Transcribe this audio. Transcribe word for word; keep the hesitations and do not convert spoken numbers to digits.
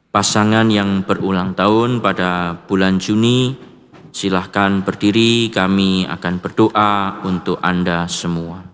pasangan yang berulang tahun pada bulan Juni, silahkan berdiri, kami akan berdoa untuk Anda semua.